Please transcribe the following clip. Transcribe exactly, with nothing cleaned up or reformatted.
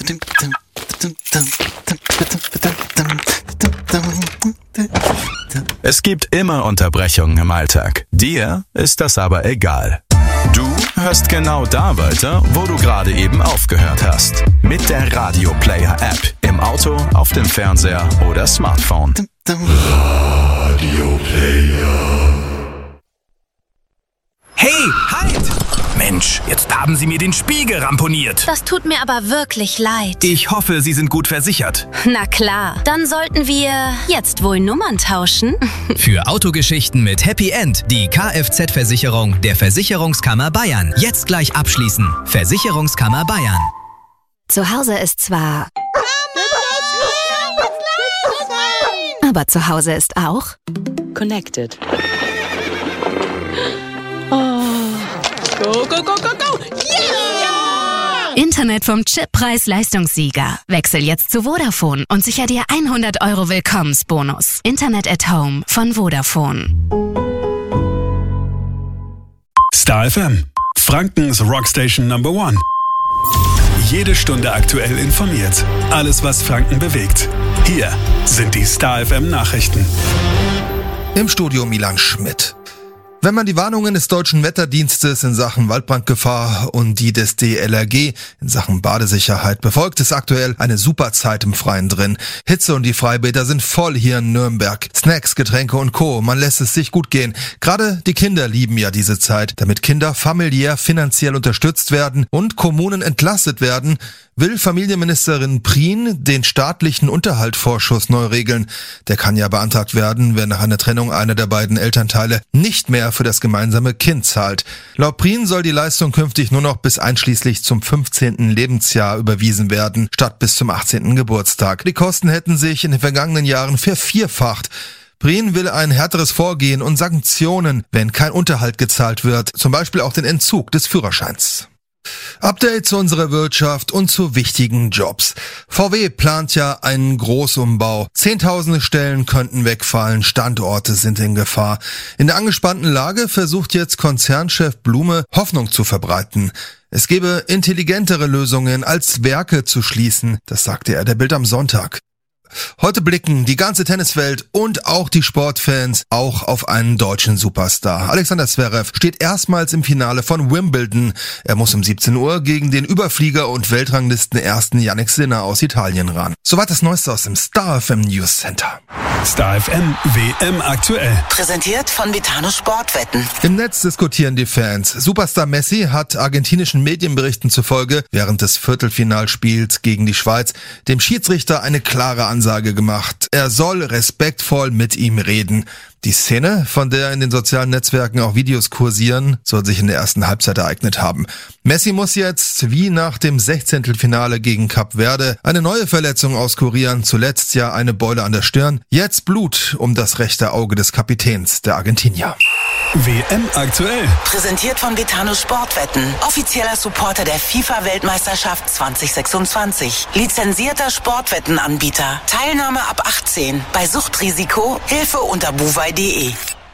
Es gibt immer Unterbrechungen im Alltag. Dir ist das aber egal. Du hörst genau da weiter, wo du gerade eben aufgehört hast. Mit der Radio Player App. Im Auto, auf dem Fernseher oder Smartphone. Radio Player. Hey, halt! Mensch, jetzt haben Sie mir den Spiegel ramponiert. Das tut mir aber wirklich leid. Ich hoffe, Sie sind gut versichert. Na klar, dann sollten wir jetzt wohl Nummern tauschen. Für Autogeschichten mit Happy End die Kfz-Versicherung der Versicherungskammer Bayern. Jetzt gleich abschließen. Versicherungskammer Bayern. Zu Hause ist zwar... Aber zu Hause ist auch... Connected. Oh. Go, go, go, go, go! Yeah! Internet vom Chip-Preis-Leistungssieger. Wechsel jetzt zu Vodafone und sicher dir hundert Euro Willkommensbonus. Internet at Home von Vodafone. Star F M, Frankens Rockstation Number One. Jede Stunde aktuell informiert. Alles, was Franken bewegt. Hier sind die Star F M Nachrichten. Im Studio Milan Schmidt. Wenn man die Warnungen des Deutschen Wetterdienstes in Sachen Waldbrandgefahr und die des D L R G in Sachen Badesicherheit befolgt, ist aktuell eine super Zeit im Freien drin. Hitze und die Freibäder sind voll hier in Nürnberg. Snacks, Getränke und Co. Man lässt es sich gut gehen. Gerade die Kinder lieben ja diese Zeit. Damit Kinder familiär finanziell unterstützt werden und Kommunen entlastet werden, will Familienministerin Prien den staatlichen Unterhaltsvorschuss neu regeln. Der kann ja beantragt werden, wenn nach einer Trennung einer der beiden Elternteile nicht mehr für das gemeinsame Kind zahlt. Laut Prien soll die Leistung künftig nur noch bis einschließlich zum fünfzehnten Lebensjahr überwiesen werden, statt bis zum achtzehnten Geburtstag. Die Kosten hätten sich in den vergangenen Jahren vervierfacht. Prien will ein härteres Vorgehen und Sanktionen, wenn kein Unterhalt gezahlt wird, zum Beispiel auch den Entzug des Führerscheins. Update zu unserer Wirtschaft und zu wichtigen Jobs. V W plant ja einen Großumbau. Zehntausende Stellen könnten wegfallen, Standorte sind in Gefahr. In der angespannten Lage versucht jetzt Konzernchef Blume Hoffnung zu verbreiten. Es gebe intelligentere Lösungen als Werke zu schließen, das sagte er der Bild am Sonntag. Heute blicken die ganze Tenniswelt und auch die Sportfans auch auf einen deutschen Superstar. Alexander Zverev steht erstmals im Finale von Wimbledon. Er muss um siebzehn Uhr gegen den Überflieger und Weltranglisten ersten Jannik Sinner aus Italien ran. Soweit das Neueste aus dem Star F M News Center. Star F M W M aktuell. Präsentiert von Vitano Sportwetten. Im Netz diskutieren die Fans. Superstar Messi hat argentinischen Medienberichten zufolge während des Viertelfinalspiels gegen die Schweiz dem Schiedsrichter eine klare Ansage gemacht. Er soll respektvoll mit ihm reden. Die Szene, von der in den sozialen Netzwerken auch Videos kursieren, soll sich in der ersten Halbzeit ereignet haben. Messi muss jetzt, wie nach dem Sechzehntelfinale gegen Kap Verde, eine neue Verletzung auskurieren. Zuletzt ja eine Beule an der Stirn. Jetzt Blut um das rechte Auge des Kapitäns der Argentinier. W M aktuell. Präsentiert von Vitano Sportwetten. Offizieller Supporter der FIFA-Weltmeisterschaft zwanzig sechsundzwanzig. Lizenzierter Sportwettenanbieter. Teilnahme ab achtzehn. Bei Suchtrisiko Hilfe unter buwei punkt de.